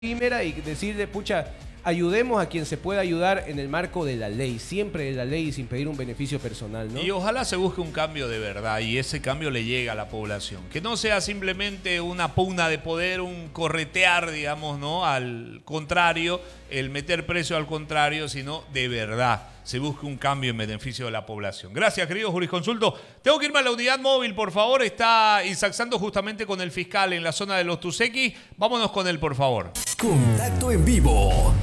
efímera y decirle, pucha, ayudemos a quien se pueda ayudar en el marco de la ley, siempre de la ley y sin pedir un beneficio personal, ¿no? Y ojalá se busque un cambio de verdad y ese cambio le llegue a la población. Que no sea simplemente una pugna de poder, un corretear, digamos, ¿no? Al contrario, el meter precio al contrario, sino de verdad se busque un cambio en beneficio de la población. Gracias, querido jurisconsulto. Tengo que irme a la unidad móvil, por favor. Está Isaac Santos justamente con el fiscal en la zona de los Tusequis. Vámonos con él, por favor. Contacto en vivo.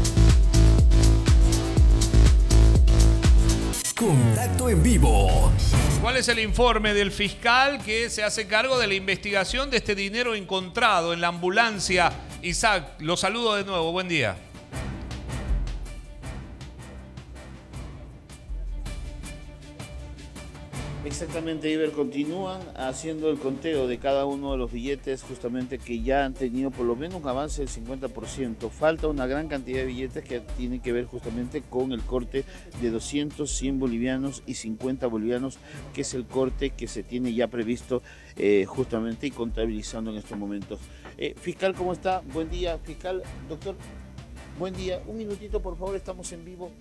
Contacto en vivo. ¿Cuál es el informe del fiscal que se hace cargo de la investigación de este dinero encontrado en la ambulancia? Isaac, lo saludo de nuevo. Buen día. Exactamente, Iber, continúan haciendo el conteo de cada uno de los billetes justamente que ya han tenido por lo menos un avance del 50%. Falta una gran cantidad de billetes que tienen que ver justamente con el corte de 200, 100 bolivianos y 50 bolivianos, que es el corte que se tiene ya previsto justamente y contabilizando en estos momentos. Fiscal, ¿cómo está? Buen día, fiscal. Doctor, buen día. Un minutito, por favor, estamos en vivo.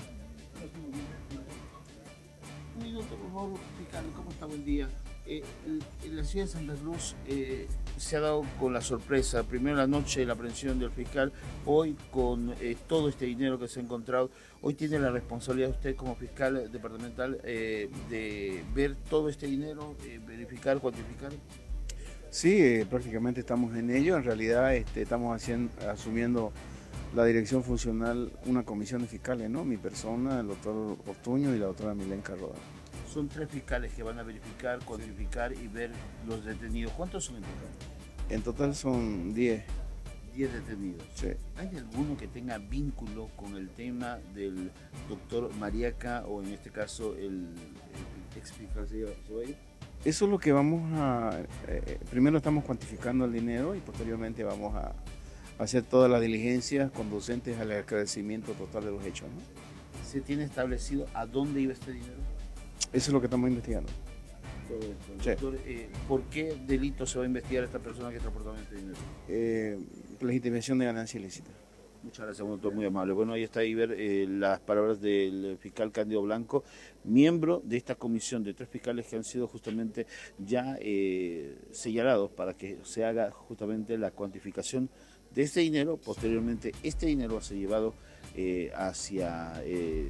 Un minuto, por favor, fiscal, ¿cómo está? Buen día. En la ciudad de Santa Cruz se ha dado con la sorpresa, primero la noche de la aprehensión del fiscal, hoy con todo este dinero que se ha encontrado. Hoy tiene la responsabilidad usted como fiscal departamental de ver todo este dinero, verificar, cuantificar. Sí, prácticamente estamos en ello. En realidad estamos asumiendo la dirección funcional, una comisión de fiscales, ¿no? Mi persona, el doctor Ortuño y la doctora Milenka Roda. Son 3 fiscales que van a verificar, cuantificar y ver los detenidos. ¿Cuántos son en total? En total son 10. 10 detenidos. Sí. ¿Hay alguno que tenga vínculo con el tema del doctor Mariaca o en este caso el ex fiscal Ceballos? Eso es lo que vamos a... primero estamos cuantificando el dinero y posteriormente vamos a hacer todas las diligencias conducentes al esclarecimiento total de los hechos, ¿no? ¿Se tiene establecido a dónde iba este dinero? Eso es lo que estamos investigando. Todo esto. Sí. Doctor, ¿por qué delito se va a investigar a esta persona que transportaba este dinero? Legitimación de ganancia ilícita. Muchas gracias, doctor, muy amable. Bueno, ahí está Iber, las palabras del fiscal Cándido Blanco, miembro de esta comisión de 3 fiscales que han sido justamente ya señalados para que se haga justamente la cuantificación de este dinero. Posteriormente, este dinero va a ser llevado hacia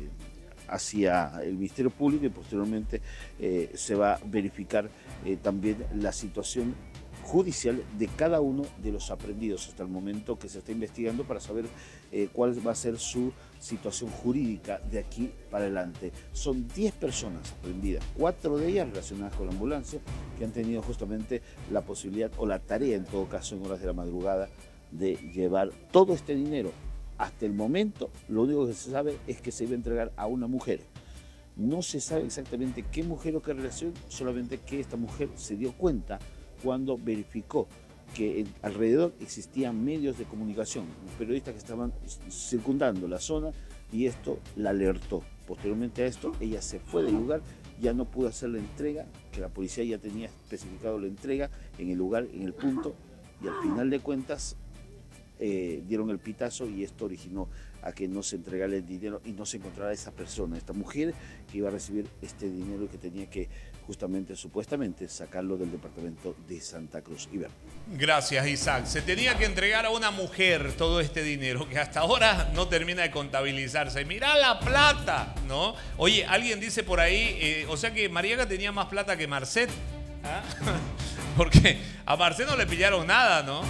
el Ministerio Público y posteriormente se va a verificar también la situación judicial de cada uno de los aprehendidos hasta el momento que se está investigando para saber cuál va a ser su situación jurídica de aquí para adelante. Son 10 personas aprehendidas, 4 de ellas relacionadas con la ambulancia, que han tenido justamente la posibilidad o la tarea, en todo caso en horas de la madrugada, de llevar todo este dinero. Hasta el momento, lo único que se sabe es que se iba a entregar a una mujer. No se sabe exactamente qué mujer o qué relación, solamente que esta mujer se dio cuenta cuando verificó que alrededor existían medios de comunicación, periodistas que estaban circundando la zona, y esto la alertó. Posteriormente a esto, ella se fue del lugar, ya no pudo hacer la entrega, que la policía ya tenía especificado la entrega en el lugar, en el punto, y al final de cuentas dieron el pitazo y esto originó a que no se entregara el dinero y no se encontrara esa persona, esta mujer que iba a recibir este dinero y que tenía que justamente, supuestamente, sacarlo del departamento de Santa Cruz. Iber. Gracias, Isaac. Se tenía que entregar a una mujer todo este dinero que hasta ahora no termina de contabilizarse. Mirá la plata, ¿no? Oye, alguien dice por ahí, o sea que Mariaca tenía más plata que Marcet. ¿Ah? Porque a Marcet no le pillaron nada, ¿no?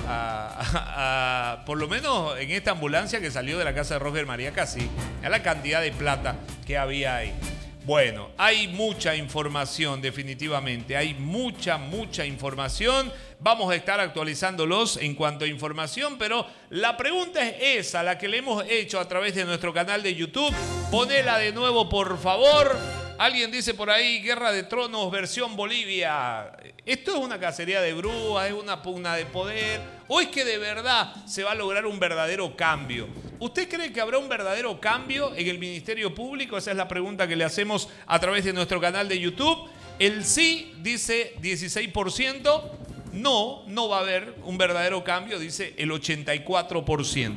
Por lo menos en esta ambulancia que salió de la casa de Roger Mariaca, sí. A la cantidad de plata que había ahí. Bueno, hay mucha información, definitivamente. Hay mucha información. Vamos a estar actualizándolos en cuanto a información, pero la pregunta es esa, la que le hemos hecho a través de nuestro canal de YouTube. Ponela de nuevo, por favor. Alguien dice por ahí, Guerra de Tronos versión Bolivia. ¿Esto es una cacería de brujas, es una pugna de poder? ¿O es que de verdad se va a lograr un verdadero cambio? ¿Usted cree que habrá un verdadero cambio en el Ministerio Público? Esa es la pregunta que le hacemos a través de nuestro canal de YouTube. El sí dice 16%, no va a haber un verdadero cambio, dice el 84%.